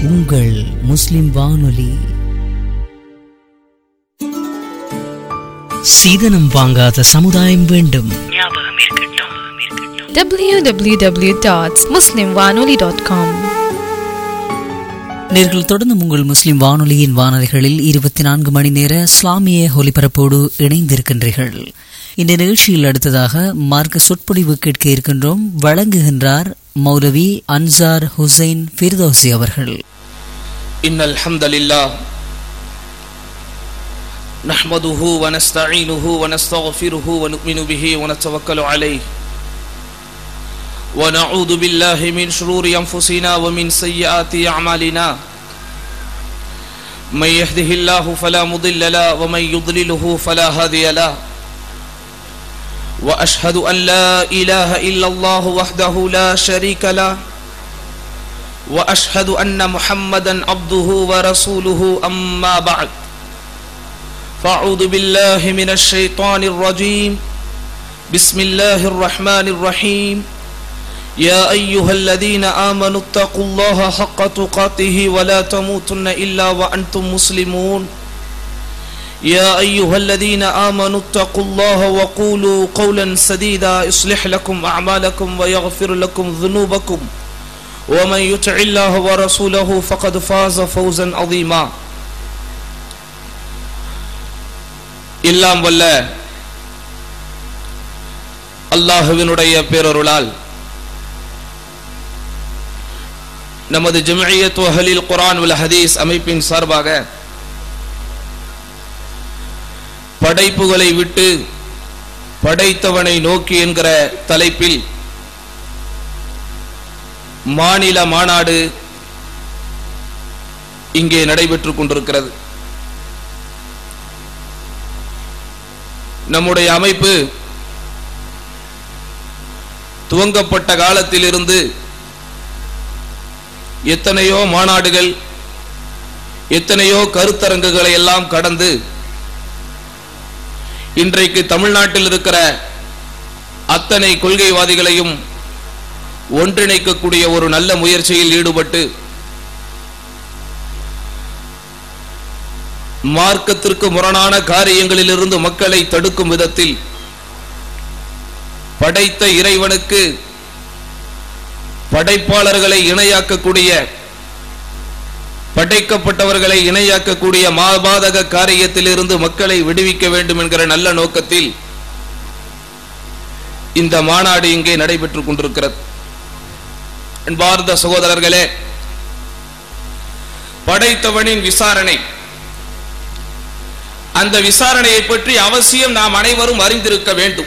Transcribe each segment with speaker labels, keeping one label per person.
Speaker 1: உங்கள் முஸ்லிம் வானொலி. சீதனம் வாங்காத சமுதாயம் வேண்டும்.
Speaker 2: www.muslimwanoli.com.
Speaker 1: நேர்கள் தொடர்ந்து உங்கள் முஸ்லிம் வானொலியின் வானொலிகளில் 24 மணி நேர இஸ்லாமிய ஒலிபரப்போடு இணைந்திருக்கின்றீர்கள். இந்த நிகழ்ச்சியில் அடுத்ததாக மார்க்க சொற்பொழிவு கேட்க இருக்கின்றோம். வழங்குகின்றார் மௌலவி அன்சார் ஹுசைன் ஃபிர்தௌசி அவர்கள்.
Speaker 3: இன்னல் ஹம்தலில்லாஹ் நஹ்மதுஹு வ நஸ்தஈனுஹு வ நஸ்தக்ஃபிருஹு வ நு'மினு பிஹி வ நதவக்கலு அலைஹி வ நஊது பில்லாஹி மின் ஷுரூரி அன்ஃபுஸினா வ மின் ஸய்யிஆத்தி அஅமாலினா மை யஹ்திஹில்லாஹு ஃபலா முضில்ல லஹு வ மை யுضللஹு ஃபலா ஹாதிய லஹு வ அஷ்ஹது அன் லா இலாஹ இல்லல்லாஹு வஹ்தஹு லா ஷரீக லஹு வ அஷ்ஹது அன்ன முஹம்மதன் அப்துஹு வ ரசூலுஹு அம்மா பஅத் ஃபஅஊது பில்லாஹி மினஷ் ஷைத்தானிர் ரஜீம் பிஸ்மில்லாஹிர் ரஹ்மானிர் ரஹீம் யா அய்யுஹல்லதீன ஆமனு தக்குல்லாஹ ஹக்க துகாத்திஹி வ லா தமூதுன்ன இல்லா வ அன்தும் முஸ்லிமூன் யா அய்யுஹல்லதீன ஆமனு தக்குல்லாஹ வ கூலு கௌலன் சதீதா யுஸ்லிஹ் லக்கும் அஅமாலக்கும் வ யக்ஃபிர் லக்கும் ذுனூபக்கும் ومن يطع الله ورسوله فقد فاز فوزا عظيما. எல்லாம் வல்ல அல்லாஹ்வினுடைய பேரருளால் நமது ஜம்இய்யத் அஹ்லில் குர்ஆன் வல் ஹதீஸ் அமைப்பின் சார்பாக படைப்புகளை விட்டு படைத்தவனை நோக்கி என்கிற தலைப்பில் மாநில மாநாடு இங்கே நடைபெற்றுக் கொண்டிருக்கிறது. நம்முடைய அமைப்பு துவங்கப்பட்ட காலத்திலிருந்து எத்தனையோ மாநாடுகள், எத்தனையோ கருத்தரங்குகளை எல்லாம் கடந்து இன்றைக்கு தமிழ்நாட்டில் இருக்கிற அத்தனை கொள்கைவாதிகளையும் ஒன்றிணைக்கக்கூடிய ஒரு நல்ல முயற்சியில் ஈடுபட்டு மார்க்கத்திற்கு முரணான காரியங்களிலிருந்து மக்களை தடுக்கும் விதத்தில் படைத்த இறைவனுக்கு படைப்பாளர்களை இணையாக்கக்கூடிய, படைக்கப்பட்டவர்களை இணையாக்கக்கூடிய மாபாதக காரியத்திலிருந்து மக்களை விடுவிக்க வேண்டும் என்கிற நல்ல நோக்கத்தில் இந்த மாநாடு இங்கே நடைபெற்றுக் கொண்டிருக்கிறது. அன்பார்ந்த சகோதரர்களே, படைத்தவனின் விசாரணை, அந்த விசாரணையை பற்றி அவசியம் நாம் அனைவரும் அறிந்திருக்க வேண்டும்.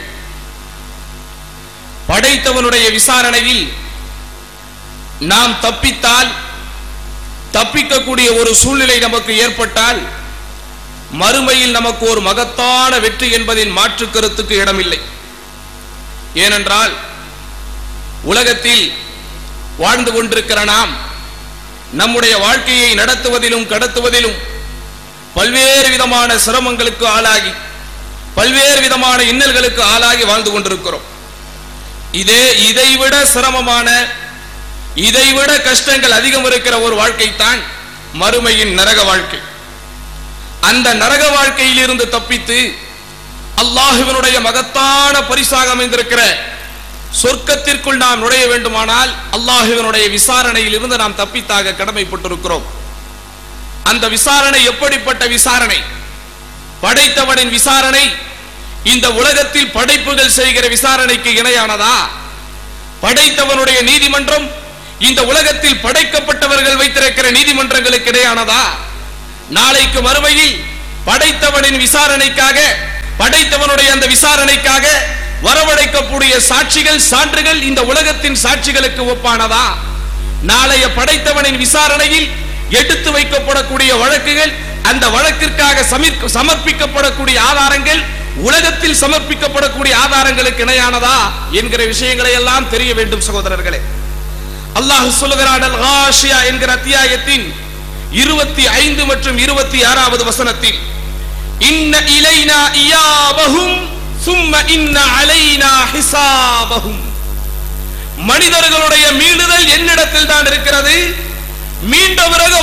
Speaker 3: படைத்தவனுடைய விசாரணையில் நாம் தப்பித்தால், தப்பிக்கக்கூடிய ஒரு சூழ்நிலை நமக்கு ஏற்பட்டால், மறுமையில் நமக்கு ஒரு மகத்தான வெற்றி என்பதில் மாற்று கருத்துக்கு இடமில்லை. ஏனென்றால் உலகத்தில் வாழ்ந்து கொண்டிருக்கிற நாம் நம்முடைய வாழ்க்கையை நடத்துவதிலும் கடத்துவதிலும் பல்வேறு விதமான சிரமங்களுக்கு ஆளாகி, பல்வேறு விதமான இன்னல்களுக்கு ஆளாகி வாழ்ந்து கொண்டிருக்கிறோம். இதைவிட சிரமமான, இதைவிட கஷ்டங்கள் அதிகம் இருக்கிற ஒரு வாழ்க்கை தான் மறுமையின் நரக வாழ்க்கை. அந்த நரக வாழ்க்கையில் இருந்து தப்பித்து அல்லாஹ்வினுடைய மகத்தான பரிசாக அமைந்திருக்கிற சொர்க்கத்திற்குள் நாம் நுழைய வேண்டுமானால் அல்லாஹ்வினுடைய விசாரணையில் இருந்து நாம் தப்பித்தாக கடமைப்பட்டிருக்கிறோம். அந்த விசாரணை எப்படிப்பட்ட விசாரணை? படைத்தவனின் விசாரணை இந்த உலகத்தில் படைப்புகள் செய்கிற விசாரணைக்கு இணையானதா? படைத்தவனுடைய நீதிமன்றம் இந்த உலகத்தில் படைக்கப்பட்டவர்கள் வைத்திருக்கிற நீதிமன்றங்களுக்கு இடையானதா? நாளைக்கு மறுமையில் படைத்தவனின் விசாரணைக்காக, படைத்தவனுடைய அந்த விசாரணைக்காக வரவழைக்கக்கூடிய சாட்சிகள், சான்றுகள் இந்த உலகத்தின் சாட்சிகளுக்கு ஒப்பானதா? நாளைய படைத்தவனின் விசாரணையில் எடுத்து வைக்கப்படக்கூடிய வழக்குகள், அந்த வழக்கிற்காக சமர்ப்பிக்கப்படக்கூடிய ஆதாரங்கள் உலகத்தில் சமர்ப்பிக்கப்படக்கூடிய ஆதாரங்களுக்கு இணையானதா என்கிற விஷயங்களை எல்லாம் தெரிய வேண்டும் சகோதரர்களே. அல்லாஹ் சொல்லுகிறான், அல் காஷியா என்கிற அத்தியாயத்தின் 25 மற்றும் 26வது வசனத்தில், இன்ன இலைனா இயாபஹும் சும்ம இன்ன அலைனா ஹிசாபஹும். மனிதர்களுடைய மீளுதல் என்னிடத்தில் தான் இருக்கிறது, மீண்ட பிறகு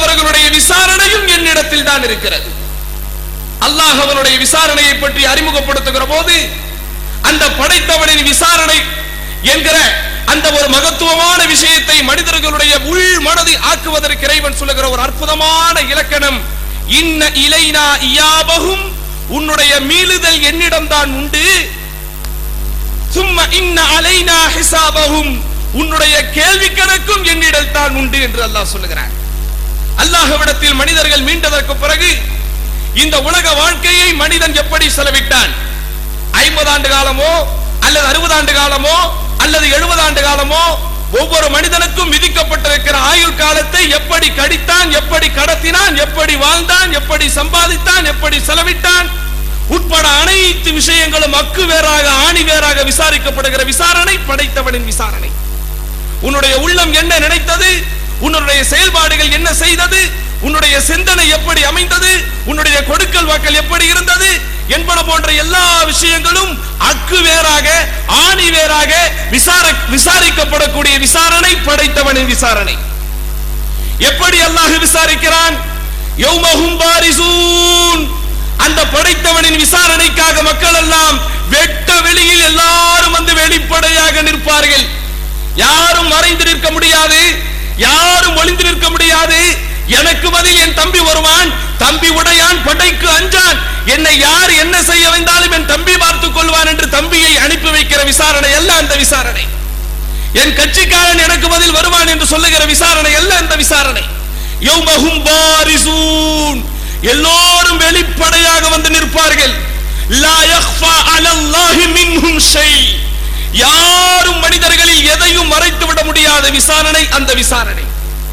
Speaker 3: விசாரணையும் என்னிடத்தில் தான் இருக்கிறது. அல்லாஹ் அவனுடைய விசாரணையை பற்றி அறிமுகப்படுத்துகிற போது அந்த படைத்தவனின் விசாரணை என்கிற அந்த ஒரு மகத்துவமான விஷயத்தை மனிதர்களுடைய உள் மனதை ஆக்குவதற்கு இறைவன் சொல்லுகிற ஒரு அற்புதமான இலக்கணம், இன்ன இலைனா இயாபஹும், உன்னுடைய மீளுதல் என்னிடம் தான் உண்டு, சும்ம இன்ன அலைனா ஹிசாபஹும், உன்னுடைய கேள்வி கணக்கும் என்னிடம் தான் உண்டு என்று அல்லாஹ் சொல்லுகிறார். அல்லாஹ்விடத்தில் மனிதர்கள் மீண்டதற்கு பிறகு இந்த உலக வாழ்க்கையை மனிதன் எப்படி செலவிட்டான், 50 ஆண்டு காலமோ அல்லது 60 ஆண்டு காலமோ அல்லது 70 ஆண்டு காலமோ, ஒவ்வொரு மனிதனுக்கும் விதிக்கப்பட்டிருக்கிற ஆயுள் காலத்தை எப்படி கடித்தான், எப்படி கடத்தினான், எப்படி வாழ்ந்தான், எப்படி சம்பாதித்தான், எப்படி செலவிட்டான் உட்பட அனைத்து விஷயங்களும் அக்கு வேறாக ஆணி வேறாக விசாரிக்கப்படுகிற விசாரணை படைத்தவனின் விசாரணை. உன்னுடைய உள்ளம் என்ன நினைத்தது, உன்னுடைய செயல்பாடுகள் என்ன செய்தது, உன்னுடைய சிந்தனை எப்படி அமைந்தது, உன்னுடைய கொடுக்கல் வாக்கல் எப்படி இருந்தது என்பன போன்ற எல்லா விஷயங்களும் அக்கு வேறாக ஆணி வேறாக விசாரிக்கப்படக்கூடிய விசாரணை படைத்தவனின் விசாரணை. எப்படி அல்லாஹ் விசாரிக்கிறான்? யௌமஹும் பாரிசூன், அந்த படைத்தவனின் விசாரணைக்காக மக்கள் எல்லாம் வெட்ட வெளியில் எல்லாரும் வந்து வெளிப்படையாக நிற்பார்கள். யாரும் மறைந்து நிற்க முடியாது, யாரும் ஒளிந்து நிற்க முடியாது. எனக்கு பதில் என் தம்பி வருவான், தம்பி உடையான் படைக்கு அஞ்சான், என்னை யார் என்ன செய்ய வந்தாலும் என் தம்பி பார்த்துக் கொள்வான் என்று தம்பியை அனுப்பி வைக்கிற விசாரணை அல்ல அந்த விசாரணை. என் கட்சிக்காரன் எனக்கு பதில் வருவான் என்று சொல்லுகிற விசாரணை அல்ல அந்த விசாரணை. யௌமஹும் பாரிசூன், எல்லோரும் வெளிப்படையாக வந்து நிற்பார்கள். லா யக்ஃபா அலல்லாஹி மின்ஹும் ஷை, யாரும் மனிதர்களில் எதையும் மறைத்து விட முடியாத விசாரணை அந்த விசாரணை.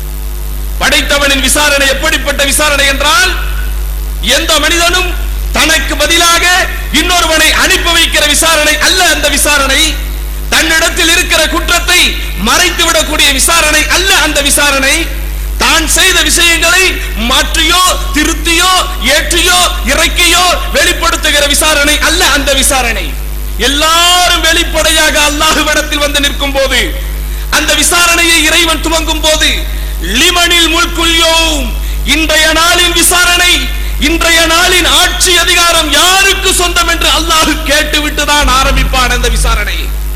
Speaker 3: படைத்தவனின் விசாரணை எப்படிப்பட்ட விசாரணை என்றால், எந்த மனிதனும் தனக்கு பதிலாக இன்னொருவனை அனுப்பி வைக்கிற விசாரணை அல்ல அந்த விசாரணை. தன்னிடத்தில் இருக்கிற குற்றத்தை மறைத்து விடக்கூடிய விசாரணை அல்ல அந்த விசாரணை. தான் செய்த விஷயங்களை மாற்றியோ திருத்தியோ ஏற்றியோ இறக்கியோ வெளிப்படுத்துகிற விசாரணை அல்ல அந்த விசாரணை. எல்லாரும் வெளிப்படையாக அல்லாஹ்விடத்தில் வந்து நிற்கும் போது, அந்த விசாரணையை இறைவன் துவங்கும் போது, லிமனில் முல்குல் யௌம், இன்றைய நாளின் விசாரணை, இன்றைய நாளின் ஆட்சி அதிகாரம் யாருக்கு சொந்தம் என்று அல்லாஹ் கேட்டுவிட்டு தான் ஆரம்பிப்பான் அந்த விசாரணை.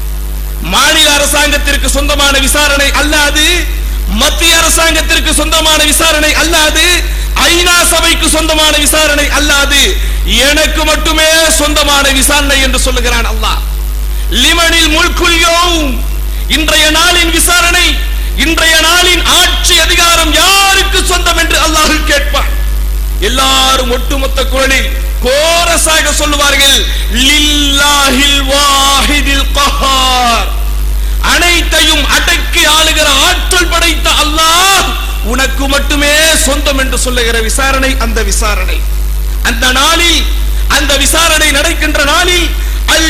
Speaker 3: மாநில அரசாங்கத்திற்கு சொந்தமான விசாரணை அல்லாது, மத்திய அரசாங்கத்திற்கு சொந்தமான விசாரணை அல்லாது, ஐநா சபைக்கு சொந்தமான விசாரணை அல்லாது, எனக்கு மட்டுமே சொந்தமான விசாரணை என்று சொல்லுகிறான் அல்லாஹ். லிமனில் முல்குல் யௌம், இன்றைய நாளின் விசாரணை, இன்றைய நாளின் ஆட்சி அதிகாரம் யாருக்கு சொந்தம் என்று அல்லாஹ் கேட்பான். எல்லாரும் ஒட்டுமொத்த குரலில் கோரஸாக சொல்லுவார்கள், லில்லாஹில் வாஹிதில் கஹார், அனைத்தையும் அடக்கி ஆளுகிற ஆற்றல் படைத்த அல்லாஹ் உனக்கு மட்டுமே சொந்தம் என்று சொல்லுகிற விசாரணை அந்த விசாரணை. அந்த நாளில், அந்த விசாரணை நடக்கின்ற நாளில், அல்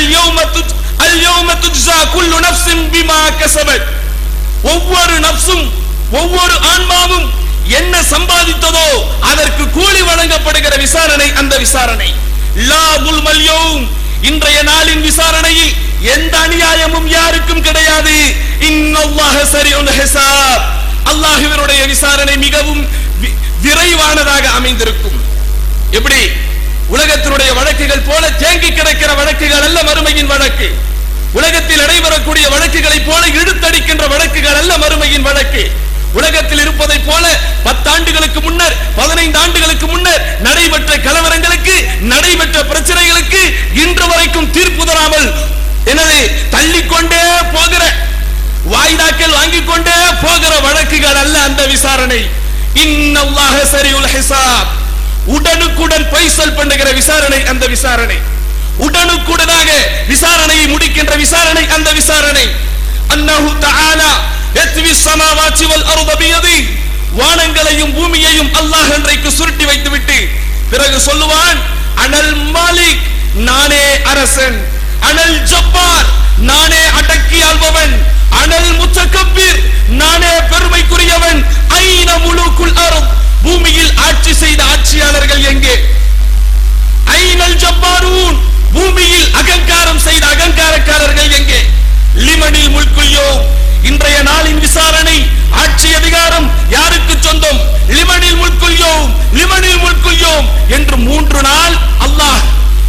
Speaker 3: யௌம துஜ்ஸா குல்லு நஃப்ஸின் பிமா கஸபத், ஒவ்வொரு நஃப்ஸும் ஒவ்வொரு ஆன்மாவும் என்ன சம்பாதித்ததோ அதற்கு கூலி வழங்கப்படுகிற விசாரணை அந்த விசாரணை. லா துல்மல் யௌம், இன்றைய நாளின் விசாரணையில் எந்த அநியாயமும் யாருக்கும் கிடையாது. இன்னல்லாஹ ஸரீஉல் ஹிசாப், அல்லாஹ்வினுடைய விசாரணை மிகவும் விரைவானதாக அமைந்திருக்கும். எப்படி உலகத்தினுடைய வழக்குகள் போல தேங்கி கிடக்கிற வழக்குகள் அல்ல மறுமையின் வழக்கு. உலகத்தில் நடைபெறக்கூடிய வழக்குகளை போல இழுத்தடிக்கின்ற வழக்குகள் அல்ல மறுமையின் வழக்கு. உலகத்தில் இருப்பதை போல 10 ஆண்டுகளுக்கு முன்னர் 15 ஆண்டுகளுக்கு முன்னர் நடைபெற்ற கலவரங்களுக்கு, நடைபெற்ற பிரச்சனைகளுக்கு இன்று வரைக்கும் தீர்ப்பு தராமல் எனவே தள்ளிக்கொண்டே போகிற, வாய்தாக்கள் வாங்கிக் கொண்டே போகிற வழக்குகள் அல்ல அந்த விசாரணை. இன்னல்லாஹ ஸரீஉல் ஹிசாப், உடனுக்குடன் பைசல் பண்ணுகிற விசாரணை அந்த விசாரணை. உடனுக்குடனாக விசாரணையை முடிக்கின்ற விசாரணை அந்த விசாரணை. அன்னஹு தஆலா யத்வி ஸமாவாத்தி வல் அர்த பியதி, வானங்களையும் பூமியையும் அல்லாஹ் அன்றைக்கு சுருட்டி வைத்துவிட்டு பிறகு சொல்லுவான், அனல் மாலிக், நானே அரசன், அனல் ஜப்பார், நானே அடக்கி ஆள்பவன், அனல் முத்தகப்பிர், நானே பெருமைக்குரியவன், ஐன முலூக்குல் அர்த், பூமியில் ஆட்சி செய்த ஆட்சியாளர்கள் எங்கே? ஐனல் ஜப்பாரூன், பூமியில் அகங்காரம் செய்த அகங்காரக்காரர்கள் எங்கே? லிமனில் முல்குல் யௌம், இன்றைய நாளின் விசாரணை ஆட்சி அதிகாரம் யாருக்கு சொந்தம்? லிமனில் முல்குல் யௌம், செய்தோம் என்று 3 நாள் அல்லாஹ்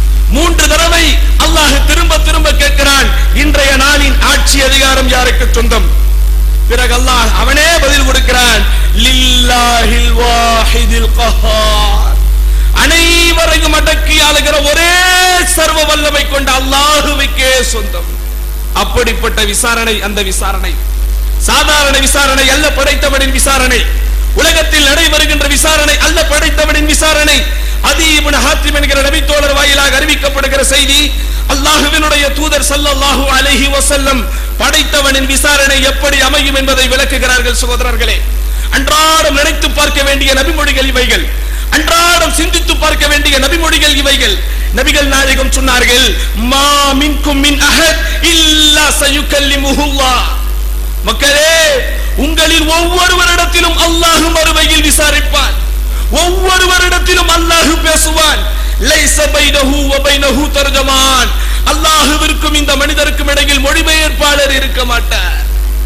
Speaker 3: 3 தடவை அல்லாஹ் திரும்ப திரும்ப கேட்கிறான். இன்றைய நாளின் ஆட்சி அதிகாரம் யாருக்கு சொந்தம்? பிறகு அல்லாஹ் அவனே பதில் கொடுக்கிறான், லில்லாஹில் வாஹிதில் கஹார். அனைவரையும் அடக்கி ஆளுகிற ஒரே சர்வ வல்லமை கொண்ட அல்லாஹ்வுக்கே சொந்தம். அப்படிப்பட்ட விசாரணை, அந்த விசாரணை சாதாரண விசாரணை அல்ல, படைத்தவனின் விசாரணை. உலகத்தில் நடைபெறுகின்ற விசாரணை அல்ல, படைத்தவனின் விசாரணை. அதி இப்னு ஹாத்திம் என்கிற நபி தோழர் வாயிலாக அறிவிக்கப்படுகிற செய்தி, அல்லாஹ்வினுடைய தூதர் ஸல்லல்லாஹு அலைஹி வஸல்லம் படைத்தவனின் விசாரணை எப்படி அமையும் என்பதை விளக்குகிறார்கள். சகோதரர்களே, அன்றாடம் நினைத்து பார்க்க வேண்டிய நபிமொழிகள் இவைகள், அன்றாடம் சிந்தித்து பார்க்க வேண்டிய நபிமொழிகள் இவைகள். நபிகள் நாயகம் சொன்னார்கள், மா மின்கும் மின் அஹத் இல்லா சயுகல்லிமுஹுல்லாஹ். மக்களே, உங்களில் ஒவ்வொருவரிடத்திலும் அல்லாஹ் மறுமையில் விசாரிப்பான், ஒவ்வொருவரிடத்திலும் அல்லாஹ் பேசுவான். லைஸ பைனஹு வ பைனஹு தர்ஜமான். அல்லாஹ்விற்கும் இந்த மனிதருக்கும் இடையில் மொழிபெயர்ப்பாளர் இருக்க மாட்டார்.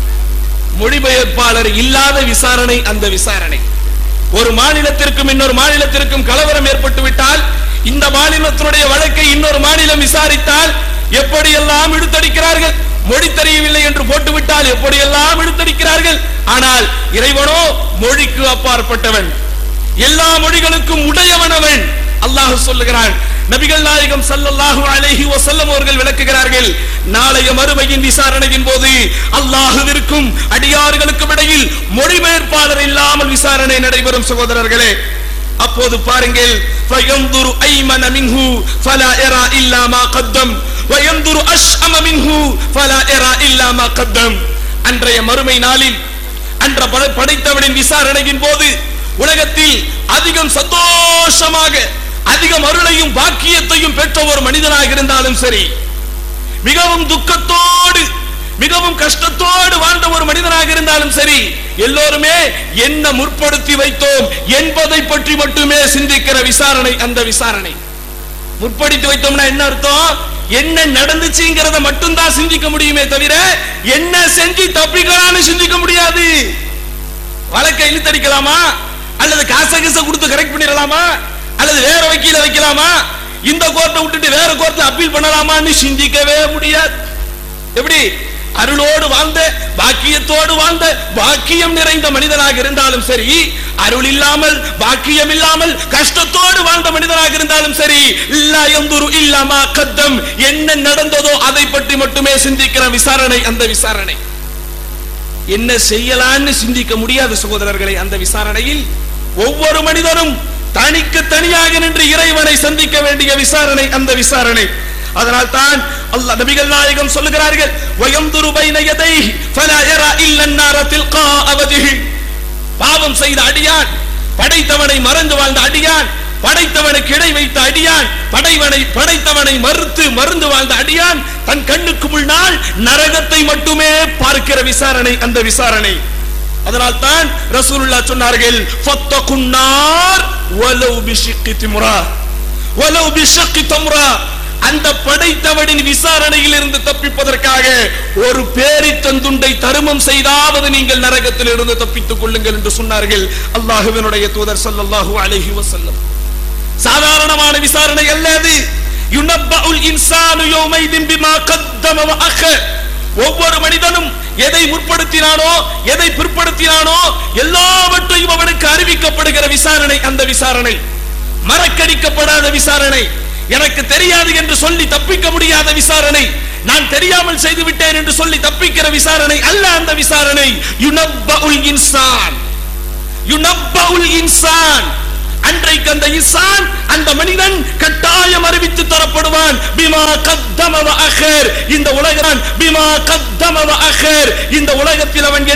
Speaker 3: மொழிபெயர்ப்பாளர் இல்லாத விசாரணை அந்த விசாரணை. ஒரு மாநிலத்திற்கும் இன்னொரு மாநிலத்திற்கும் கலவரம் ஏற்பட்டு விட்டால், இந்த மாநிலத்தினுடைய வழக்கை இன்னொரு மாநிலம் விசாரித்தால் எப்படியெல்லாம் இழுத்தடிக்கிறார்கள். மொழி தெரியவில்லை என்று போட்டுவிட்டால் எப்படியெல்லாம் இழுத்தடிக்கிறார்கள். ஆனால் இறைவனோ மொழிக்கு அப்பாற்பட்டவன், எல்லா மொழிகளுக்கும் உடையவனவன். அல்லாஹ் சொல்லுகிறான். நபிகள் நாயகம் ஸல்லல்லாஹு அலைஹி வஸல்லம் அவர்கள் விளக்குகிறார்கள், நாளைய மறுமையின் விசாரணையின் போது அல்லாஹ்விற்கும் அடியார்களுக்கும் இடையில் மொழிபெயர்ப்பாளர் இல்லாமல் விசாரணை நடைபெறும். சகோதரர்களே, அப்போது பாருங்கள், ஃபயன்துரு ஐமன மின்ஹு ஃபலா யரா இல்லா மா கத்தம் வயன்துரு அஷ்அம மின்ஹு ஃபலா யரா இல்லா மா கத்தம். அன்றைய மறுமை நாளில், அன்ற படைத்தவனின் விசாரணையின் போது உலகத்தில் அதிகம் சந்தோஷமாக அதிகம் அருளையும் பாக்கியத்தையும் பெற்ற ஒரு மனிதனாக இருந்தாலும் சரி, மிகவும் துக்கத்தோடு மிகவும் கஷ்டத்தோடு வாழ்ந்த ஒரு மனிதனாக இருந்தாலும் சரி, எல்லோருமே என்ன முற்படுத்தி வைத்தோம் என்பதை பற்றி மட்டுமே சிந்திக்கிற விசாரணை அந்த விசாரணை. முற்படுத்தி வைத்தோம்னா என்ன அர்த்தம்? என்ன நடந்துச்சுங்கிறத மட்டும்தான் சிந்திக்க முடியுமே தவிர என்ன செஞ்சு தப்பிக்கலாம்னு சிந்திக்க முடியாது. வழக்கை இழுத்தடிக்கலாமா, அல்லது காச கொடுத்து கரெக்ட் பண்ணிடலாமா, அல்லது வேற வக்கீல வைக்கலாமா, இந்த கோர்ட்டை விட்டுட்டு வேற கோர்ட்ல அப்பீல் பண்ணலாமான்னு சிந்திக்கவே முடியாது. எப்படி அருளோடு வாழ்ந்த பாக்கியத்தோடு வாழ்ந்த பாக்கியம் நிறைந்த மனிதனாக இருந்தாலும் சரி, அருள் இல்லாமல் பாக்கியம் இல்லாமல் கஷ்டத்தோடு வாழ்ந்த மனிதனாக இருந்தாலும் சரி, லா யன்துரு இல்லா மா கத்தம், என்ன நடந்ததோ அதை பற்றி மட்டுமே சிந்திக்கிற விசாரணை அந்த விசாரணை. என்ன செய்யலான்னு சிந்திக்க முடியாது சகோதரர்களை. அந்த விசாரணையில் ஒவ்வொரு மனிதனும் தனிக்கு தனியாக நின்று இறைவனை சந்திக்க வேண்டிய விசாரணை அந்த விசாரணை. அதனால் தான் அல்லாஹ் நபிகள் நாயகம் சொல்லுகிறார்கள், வயம்துரு பைன யதைஹி ஃபலா யரா இல்லா النار تلقاء وجهه. பாவம் செய்த அடியான், படைத்தவனை மறந்து வாழ்ந்த அடியான், படைத்தவனுக்கு இடை வைத்த அடியான், படைத்தவனை மறந்து வாழ்ந்த அடியான் தன் கண்ணுக்கு முன்னால் நரகத்தை மட்டுமே பார்க்கிற விசாரணை அந்த விசாரணை. அதனால் தான் ரசூலுல்லாஹ் சொன்னார்கள், ஃபத்தகுன் நார் வலவ் பிஷிக்கி திம்ரா வலவ் பிஷக்கி தம்ரா. அந்த படைத்தவனின் விசாரணையில் இருந்து தப்பிப்பதற்காக ஒரு பேரித்தந்துண்டை தருமம் செய்தாவது நீங்கள் நரகத்தில் இருந்து தப்பித்துக் கொள்ளுங்கள் என்று சொன்னார்கள் அல்லாஹ்வினுடைய தூதர் ஸல்லல்லாஹு அலைஹி வஸல்லம். சாதாரணமான விசாரணை அல்ல அது. யுனப்பஉல் இன்சானு யௌமைதின் பிமா கத்தம வ அഖர். ஒவ்வொரு மனிதனும் எதை முற்படுத்தினானோ எதை பிற்படுத்தினானோ எல்லாவற்றையும் அவனுக்கு அறிவிக்கப்படுகிற விசாரணை அந்த விசாரணை. மறக்கடிக்கப்படாத விசாரணை, எனக்கு தெரியாது என்று சொல்லி தப்பிக்க முடியாத விசாரணை, நான் தெரியாமல் செய்து விட்டேன் என்று சொல்லி தப்பிக்கிற விசாரணை அல்ல அந்த விசாரணை. யுனப்பஉல் இன்சான், யுனப்பஉல் இன்சான். அன்றைக்கு அந்த இன்சான், அந்த மனிதன் கட்டாயம் அறிவித்து தரப்படுவான். பிமா கத்தம வ அഖர். இந்த உலகம் பிமா கத்தம வ அഖர். இந்த உலகத்தில் அவன்